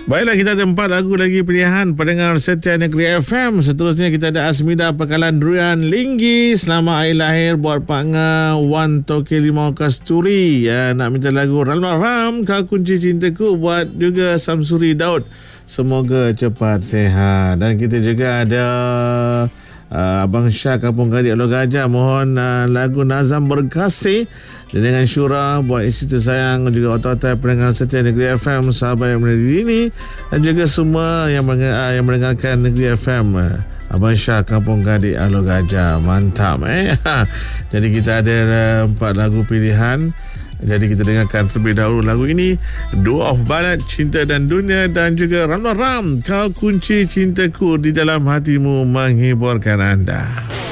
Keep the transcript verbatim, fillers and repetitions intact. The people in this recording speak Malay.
Baiklah, kita ada empat lagu lagi pilihan pendengar setia Negeri F M. Seterusnya kita ada Asmida Pekalan Durian Linggi. Selamat hari lahir buat partner Wan Toke Limau Kasturi. Ya, nak minta lagu Ralma Ram Kau Kunci Cintaku buat juga Samsuri Daud. Semoga cepat sihat. Dan kita juga ada uh, Abang Syah Kampung Gadik Alor Gajah. Mohon uh, lagu Nazam Berkasih dengan Syura buat isteri tersayang, juga otot-otot pendengar setia Negeri F M, sahabat yang berdiri ini, dan juga semua yang, mendengar, yang mendengarkan Negeri F M. Abang Syah Kampung Gadik Alor Gajah. Mantap eh. Jadi kita ada empat lagu pilihan. Jadi kita dengarkan terlebih dahulu lagu ini, Dua of Balat, Cinta dan Dunia, dan juga Ram Ram Kau Kunci Cintaku, di dalam hatimu menghiburkan anda.